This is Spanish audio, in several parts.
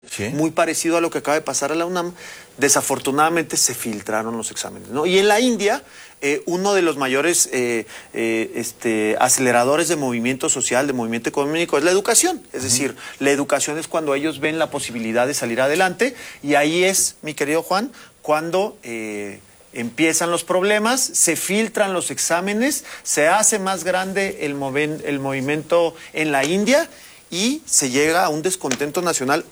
¿Sí? Muy parecido a lo que acaba de pasar a la UNAM. Desafortunadamente se filtraron los exámenes, ¿no? Y en la India, uno de los mayores aceleradores de movimiento social, de movimiento económico, es la educación. Es decir, la educación es cuando ellos ven la posibilidad de salir adelante, y ahí es, mi querido Juan, cuando empiezan los problemas, se filtran los exámenes, se hace más grande el movimiento en la India, y se llega a un descontento nacional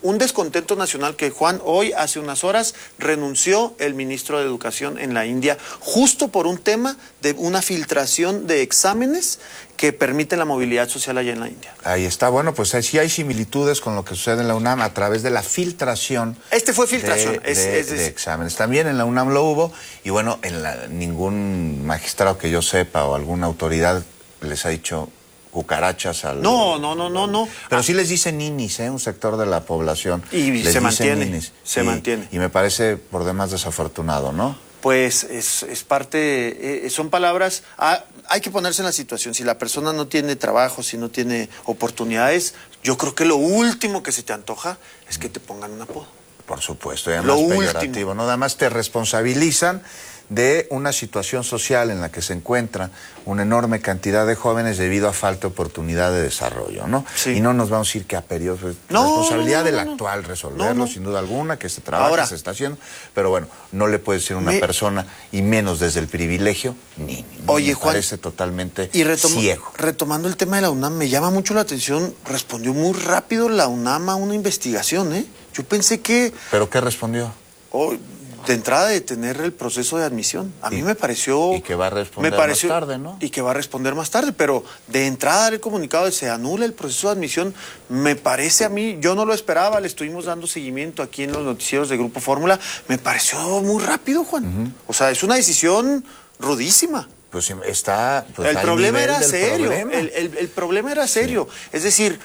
que, Juan, hoy, hace unas horas, renunció el ministro de Educación en la India, justo por un tema de una filtración de exámenes que permiten la movilidad social allá en la India. Ahí está. Bueno, pues sí hay similitudes con lo que sucede en la UNAM a través de la filtración. Fue filtración. De exámenes. También en la UNAM lo hubo, y bueno, ningún magistrado que yo sepa o alguna autoridad les ha dicho cucarachas al... No. Pero sí les dicen ninis, un sector de la población. Y se mantiene, ninis. mantiene. Y me parece por demás desafortunado, ¿no? Pues es parte, son palabras, hay que ponerse en la situación. Si la persona no tiene trabajo, si no tiene oportunidades, yo creo que lo último que se te antoja es que te pongan un apodo. Por supuesto, y además peyorativo, ¿no? Además te responsabilizan de una situación social en la que se encuentra una enorme cantidad de jóvenes debido a falta de oportunidad de desarrollo, ¿no? Sí. Y no nos vamos a ir que a periodos, responsabilidad del actual resolverlo, sin duda alguna, que se trabaja, se está haciendo, pero bueno, no le puede decir a una persona, y menos desde el privilegio, Oye, me Juan, parece totalmente ciego. Retomando el tema de la UNAM, me llama mucho la atención, respondió muy rápido la UNAM a una investigación, ¿eh? Yo pensé que... ¿Pero qué respondió? De entrada, de tener el proceso de admisión. A mí me pareció... Y que va a responder más tarde, ¿no? Y que va a responder más tarde, pero de entrada el comunicado de se anula el proceso de admisión, me parece a mí, yo no lo esperaba, le estuvimos dando seguimiento aquí en los noticieros de Grupo Fórmula, me pareció muy rápido, Juan. O sea, es una decisión rudísima. Pues está... Pues el problema era serio, el problema era serio. Sí. Es decir...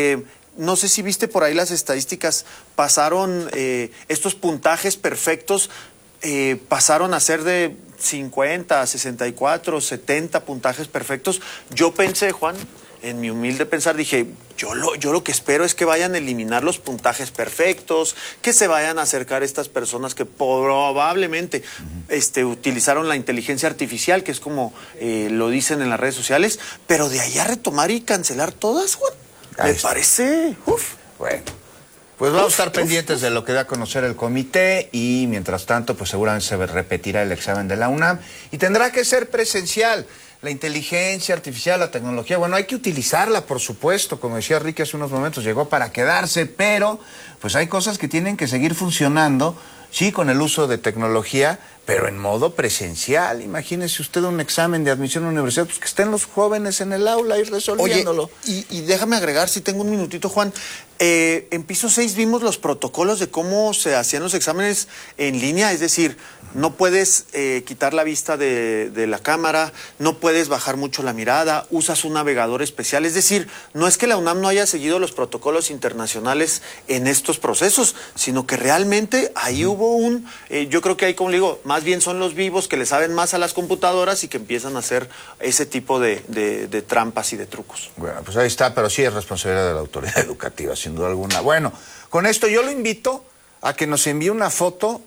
no sé si viste por ahí las estadísticas, pasaron estos puntajes perfectos, pasaron a ser de 50, 64, 70 puntajes perfectos. Yo pensé, Juan, en mi humilde pensar, dije, yo lo que espero es que vayan a eliminar los puntajes perfectos, que se vayan a acercar estas personas que probablemente utilizaron la inteligencia artificial, que es como lo dicen en las redes sociales, pero de ahí a retomar y cancelar todas, Juan. Me parece... Bueno, pues vamos a estar pendientes de lo que da a conocer el comité, y mientras tanto, pues seguramente se repetirá el examen de la UNAM y tendrá que ser presencial. La inteligencia artificial, la tecnología, bueno, hay que utilizarla, por supuesto, como decía Ricky hace unos momentos, llegó para quedarse, pero pues hay cosas que tienen que seguir funcionando, sí, con el uso de tecnología, pero en modo presencial. Imagínese usted un examen de admisión a la universidad, pues que estén los jóvenes en el aula y resolviéndolo. Oye, y déjame agregar, si tengo un minutito, Juan, en piso 6 vimos los protocolos de cómo se hacían los exámenes en línea, es decir, no puedes quitar la vista de la cámara, no puedes bajar mucho la mirada, usas un navegador especial, es decir, no es que la UNAM no haya seguido los protocolos internacionales en estos procesos, sino que realmente ahí hubo yo creo que ahí, como le digo, más bien son los vivos que le saben más a las computadoras y que empiezan a hacer ese tipo de trampas y de trucos. Bueno, pues ahí está, pero sí es responsabilidad de la autoridad educativa, sin duda alguna. Bueno, con esto yo lo invito a que nos envíe una foto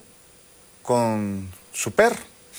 con su perro.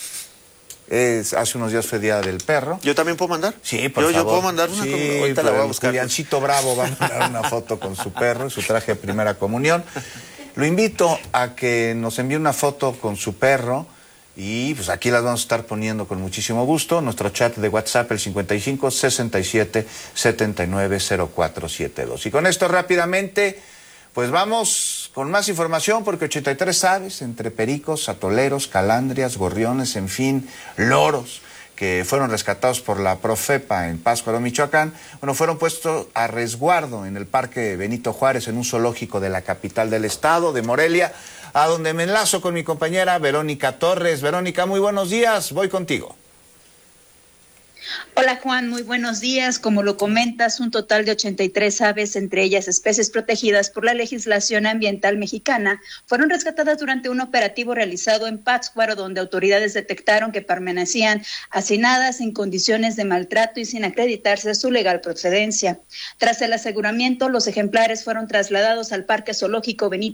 Hace unos días fue Día del Perro. ¿Yo también puedo mandar? Sí, por favor. Yo puedo mandar una. Sí, ahorita la voy a buscar. Juliancito Bravo va a mandar una foto con su perro, su traje de primera comunión. Lo invito a que nos envíe una foto con su perro, y pues aquí las vamos a estar poniendo con muchísimo gusto. Nuestro chat de WhatsApp, el 55 67 79 0472. Y con esto rápidamente, pues vamos con más información, porque 83 aves, entre pericos, atoleros, calandrias, gorriones, en fin, loros, que fueron rescatados por la Profepa en Pátzcuaro, Michoacán, bueno, fueron puestos a resguardo en el Parque Benito Juárez, en un zoológico de la capital del estado, de Morelia, a donde me enlazo con mi compañera Verónica Torres. Verónica, muy buenos días, voy contigo. Hola Juan, muy buenos días. Como lo comentas, un total de 83 aves, entre ellas especies protegidas por la legislación ambiental mexicana, fueron rescatadas durante un operativo realizado en Pátzcuaro, donde autoridades detectaron que permanecían hacinadas en condiciones de maltrato y sin acreditarse su legal procedencia. Tras el aseguramiento, los ejemplares fueron trasladados al Parque Zoológico Benito